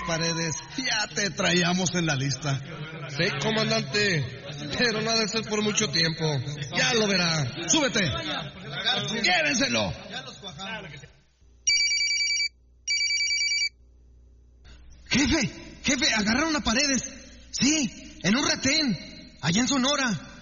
Paredes, ya te traíamos en la lista. Sí, comandante, pero no ha de ser por mucho tiempo. Ya lo verá. ¡Súbete! ¡Llévenselo! Jefe, agarraron a Paredes. Sí, en un retén, allá en Sonora.